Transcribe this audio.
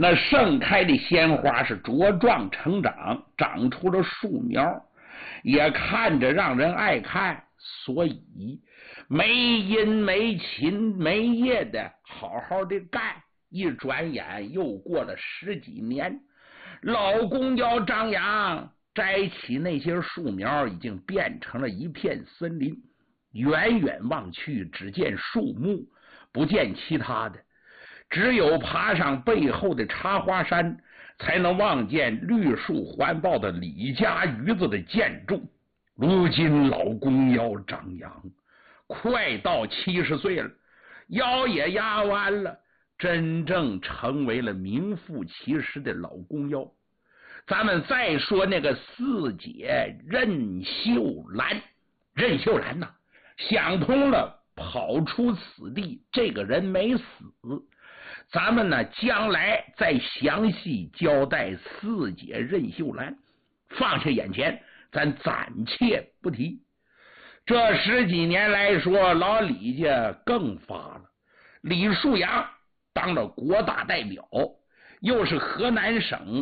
那盛开的鲜花是茁壮成长，长出了树苗，也看着让人爱看，所以没阴没勤没夜的好好的干。一转眼又过了10几年，老公交张扬摘起那些树苗，已经变成了一片森林。远远望去，只见树木，不见其他的，只有爬上背后的插花山，才能望见绿树环抱的李家鱼子的建筑。如今老公要张扬，快到70岁了，腰也压弯了，真正成为了名副其实的老公腰。咱们再说那个四姐任秀兰，任秀兰呐，想通了，跑出此地，这个人没死。咱们呢，将来再详细交代四姐任秀兰，放下眼前，咱暂且不提。这10几年来说，老李家更发了。李树阳当了国大代表，又是河南省